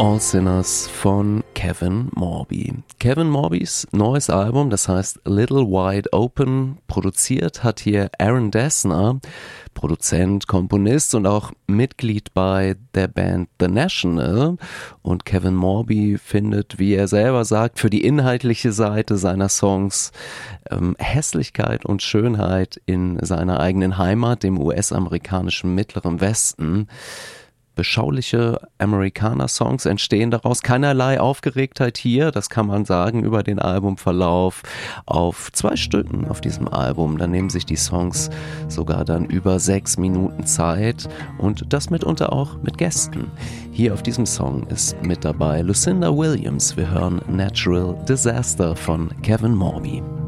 All Sinners von Kevin Morby. Kevin Morbys neues Album, das heißt Little Wide Open, produziert hat hier Aaron Dessner, Produzent, Komponist und auch Mitglied bei der Band The National. Und Kevin Morby findet, wie er selber sagt, für die inhaltliche Seite seiner Songs Hässlichkeit und Schönheit in seiner eigenen Heimat, dem US-amerikanischen Mittleren Westen. Beschauliche Amerikaner-Songs entstehen daraus, keinerlei Aufgeregtheit hier, das kann man sagen über den Albumverlauf. Auf 2 Stücken auf diesem Album, da nehmen sich die Songs sogar dann über 6 Minuten Zeit und das mitunter auch mit Gästen. Hier auf diesem Song ist mit dabei Lucinda Williams, wir hören Natural Disaster von Kevin Morby.